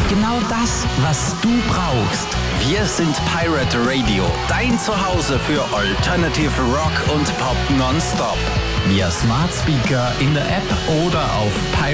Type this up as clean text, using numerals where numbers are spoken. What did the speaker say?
Genau das, was du brauchst. Wir sind Pirate Radio, dein Zuhause für Alternative Rock und Pop nonstop. Via Smart Speaker, in der App oder auf